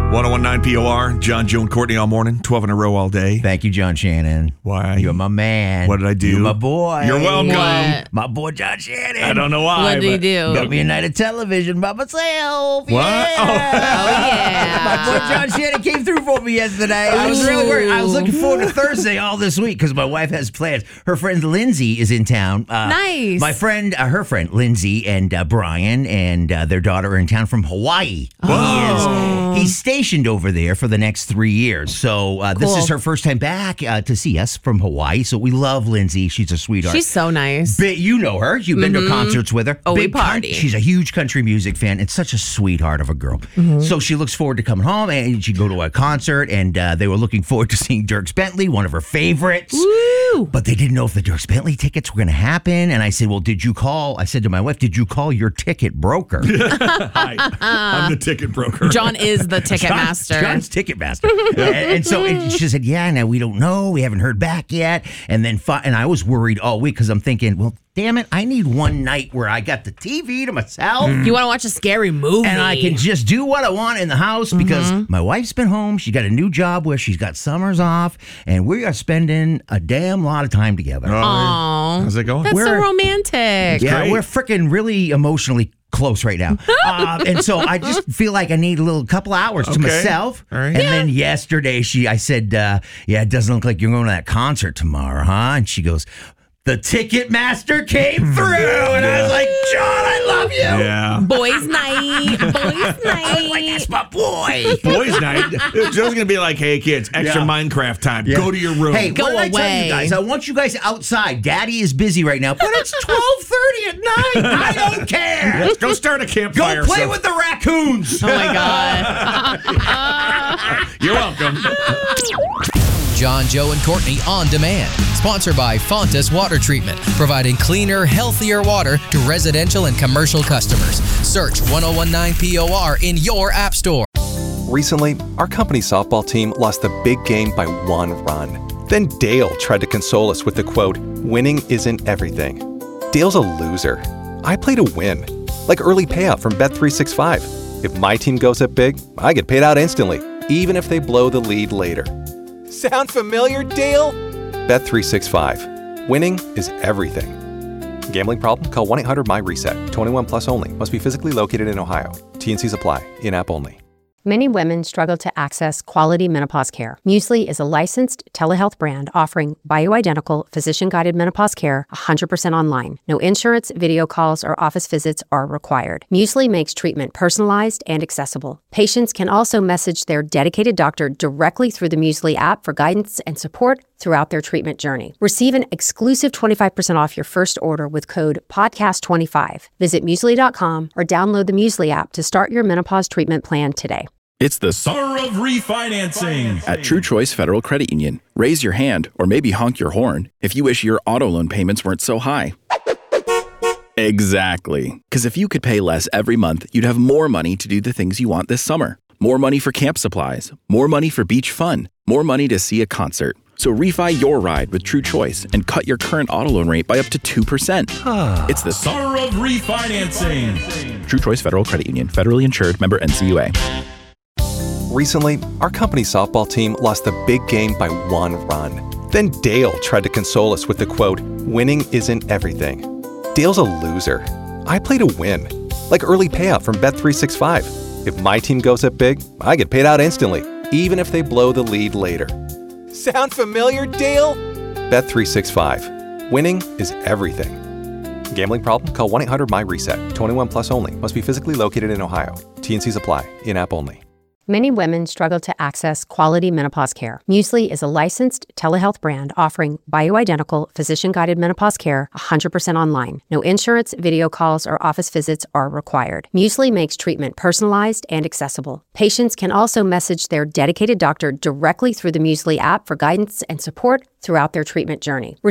1019 POR, John, Joe, and Courtney all morning, 12 in a row all day. Thank you, John Shannon. Why? You're my man. What did I do? You're my boy. You're welcome. What? My boy, John Shannon. I don't know why. What did he do? Got me a night of television by myself. What? Yeah. Oh, yeah. My boy John Shannon came through for me yesterday. I was really worried. I was looking forward to Thursday all this week because my wife has plans. Her friend Lindsay is in town. Nice. My friend, her friend Lindsay and Brian and their daughter are in town from Hawaii. He's stationed over there for the next 3 years. So this Cool. is her first time back to see us from Hawaii. So we love Lindsay. She's a sweetheart. She's so nice. You know her. You've been to concerts with her. Oh, we party. She's a huge country music fan and such a sweetheart of a girl. So she looks forward to coming home and she'd go to a concert and they were looking forward to seeing Dierks Bentley, one of her favorites. Woo! But they didn't know if the Dierks Bentley tickets were going to happen. And I said, well, I said to my wife, did you call your ticket broker? Hi, I'm the ticket broker. John is the ticket master. John's ticket master. and so she said, yeah, now we don't know. We haven't heard back yet. And then and I was worried all week because I'm thinking, well, damn it, I need one night where I got the TV to myself. You want to watch a scary movie. And I can just do what I want in the house because my wife's been home. She got a new job where she's got summers off. And we are spending a damn lot of time together. Aw. How's it going? That's so romantic. Yeah, great. we're freaking really emotionally close right now. And so I just feel like I need a couple hours to myself. All right. And then yesterday I said, yeah, it doesn't look like you're going to that concert tomorrow, huh? And she goes, the ticket master came through. And I was like, John, I love you. Yeah. Boys' night. Boys' night. Like, that's my boy. Boys' night. Joe's going to be like, hey, kids, extra Minecraft time. Yeah. Go to your room. Hey, Go what did I tell away. you guys? I want you guys outside. Daddy is busy right now, but it's 12:30 at night. I don't care. Let's go start a campfire. Go play with the raccoons. Oh, my God. You're welcome. John, Joe, and Courtney On Demand. Sponsored by Fontas Water Treatment, providing cleaner, healthier water to residential and commercial customers. Search 1019 POR in your app store. Recently, our company softball team lost the big game by 1 run. Then Dale tried to console us with the quote, winning isn't everything. Dale's a loser. I play to win. Like early payout from Bet365. If my team goes up big, I get paid out instantly, even if they blow the lead later. Sound familiar, Dale? Bet365. Winning is everything. Gambling problem? Call 1-800-MY-RESET. 21 plus only. Must be physically located in Ohio. T&Cs apply. In-app only. Many women struggle to access quality menopause care. Muesli is a licensed telehealth brand offering bioidentical, physician-guided menopause care 100% online. No insurance, video calls, or office visits are required. Muesli makes treatment personalized and accessible. Patients can also message their dedicated doctor directly through the Muesli app for guidance and support throughout their treatment journey. Receive an exclusive 25% off your first order with code PODCAST25. Visit Muesli.com or download the Muesli app to start your menopause treatment plan today. It's the summer of refinancing at True Choice Federal Credit Union. Raise your hand or maybe honk your horn if you wish your auto loan payments weren't so high. Exactly. Because if you could pay less every month, you'd have more money to do the things you want this summer. More money for camp supplies, more money for beach fun, more money to see a concert. So refi your ride with True Choice and cut your current auto loan rate by up to 2%. It's the summer of refinancing. True Choice Federal Credit Union. Federally insured. Member NCUA. Recently, our company softball team lost the big game by 1 run. Then Dale tried to console us with the quote, winning isn't everything. Dale's a loser. I play to win. Like early payout from Bet365. If my team goes up big, I get paid out instantly, even if they blow the lead later. Sound familiar, Dale? Bet365. Winning is everything. Gambling problem? Call 1-800-MY-RESET. 21 plus only. Must be physically located in Ohio. T&Cs apply. In-app only. Many women struggle to access quality menopause care. Muesli is a licensed telehealth brand offering bioidentical, physician-guided menopause care 100% online. No insurance, video calls, or office visits are required. Muesli makes treatment personalized and accessible. Patients can also message their dedicated doctor directly through the Muesli app for guidance and support throughout their treatment journey.